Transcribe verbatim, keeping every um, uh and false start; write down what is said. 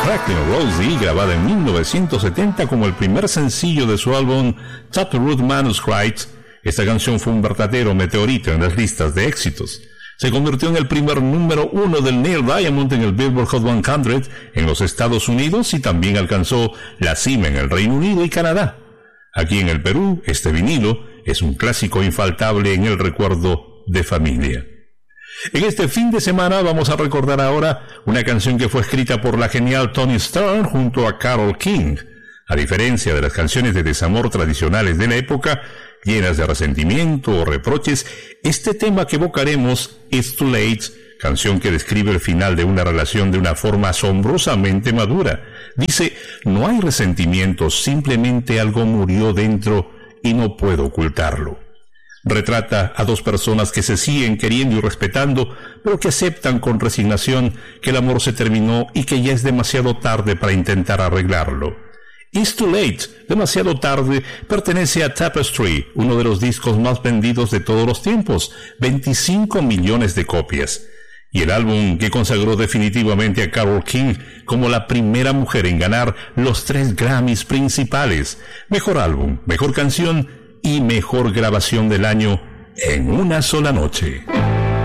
Crackling Rosie, grabada en mil novecientos setenta como el primer sencillo de su álbum Taproot Manuscripts. Esta canción fue un verdadero meteorito en las listas de éxitos. Se convirtió en el primer número uno del Neil Diamond en el Billboard Hot cien en los Estados Unidos y también alcanzó la cima en el Reino Unido y Canadá. Aquí en el Perú, este vinilo es un clásico infaltable en el recuerdo de familia. En este fin de semana vamos a recordar ahora una canción que fue escrita por la genial Toni Stern junto a Carole King. A diferencia de las canciones de desamor tradicionales de la época, llenas de resentimiento o reproches, este tema que evocaremos, It's Too Late, canción que describe el final de una relación de una forma asombrosamente madura. Dice, no hay resentimiento, simplemente algo murió dentro y no puedo ocultarlo. Retrata a dos personas que se siguen queriendo y respetando, pero que aceptan con resignación que el amor se terminó y que ya es demasiado tarde para intentar arreglarlo. It's Too Late, demasiado tarde, pertenece a Tapestry, uno de los discos más vendidos de todos los tiempos, veinticinco millones de copias. Y el álbum que consagró definitivamente a Carole King como la primera mujer en ganar los tres Grammys principales, mejor álbum, mejor canción y mejor grabación del año en una sola noche.